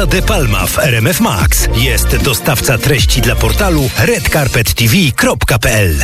De Palma w RMF Max. Jest dostawca treści dla portalu redcarpettv.pl.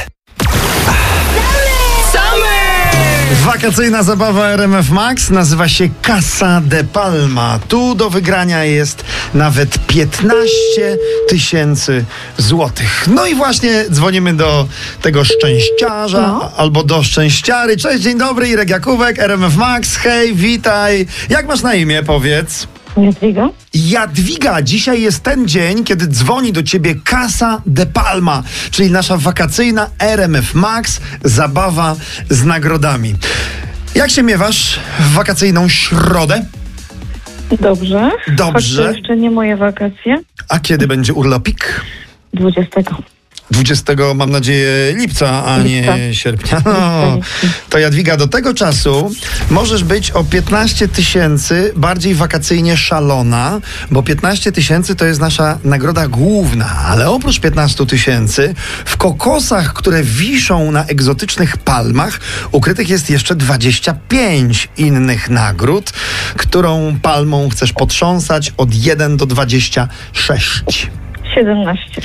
Wakacyjna zabawa RMF Max nazywa się Casa de Palma. Tu do wygrania jest nawet 15 000 złotych. No i właśnie dzwonimy do tego szczęściarza albo do szczęściary. Cześć, dzień dobry, Irek Jakówek, RMF Max. Hej, witaj. Jak masz na imię, powiedz? Jadwiga? Jadwiga, dzisiaj jest ten dzień, kiedy dzwoni do ciebie Casa de Palma, czyli nasza wakacyjna RMF Max zabawa z nagrodami. Jak się miewasz w wakacyjną środę? Dobrze. Dobrze. Choć to jeszcze nie moje wakacje. A kiedy będzie urlopik? 20. 20, mam nadzieję, lipca, a nie sierpnia. No, to Jadwiga, do tego czasu możesz być o 15 000 bardziej wakacyjnie szalona, bo 15 000 to jest nasza nagroda główna, ale oprócz 15 000 w kokosach, które wiszą na egzotycznych palmach, ukrytych jest jeszcze 25 innych nagród, którą palmą chcesz potrząsać od 1 do 26. 17.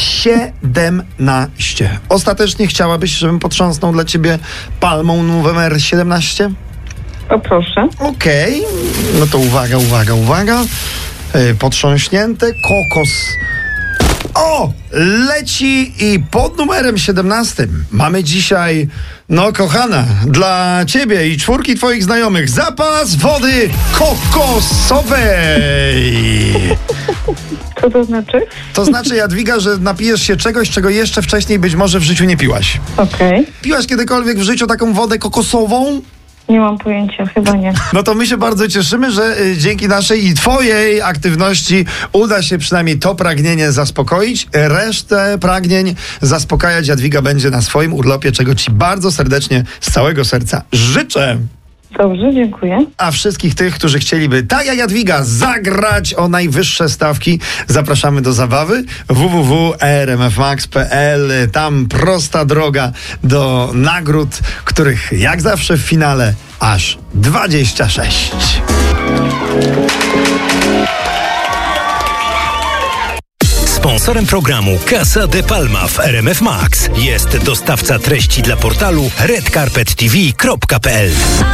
17. Ostatecznie chciałabyś, żebym potrząsnął dla ciebie palmą numer 17? O proszę. Okej. No to uwaga. Potrząśnięte kokos. O! Leci i pod numerem 17 mamy dzisiaj, no kochana, dla ciebie i 4 twoich znajomych zapas wody kokosowej. Co to znaczy? To znaczy, Jadwiga, że napijesz się czegoś, czego jeszcze wcześniej być może w życiu nie piłaś. Okej. Piłaś kiedykolwiek w życiu taką wodę kokosową? Nie mam pojęcia, chyba nie. No to my się bardzo cieszymy, że dzięki naszej i twojej aktywności uda się przynajmniej to pragnienie zaspokoić. Resztę pragnień zaspokajać Jadwiga będzie na swoim urlopie, czego ci bardzo serdecznie z całego serca życzę. Dobrze, dziękuję. A wszystkich tych, którzy chcieliby, tak jak Jadwiga, zagrać o najwyższe stawki, zapraszamy do zabawy www.rmfmax.pl. Tam prosta droga do nagród, których jak zawsze w finale aż 26. Sponsorem programu Casa de Palma w RMF Max jest dostawca treści dla portalu redcarpettv.pl.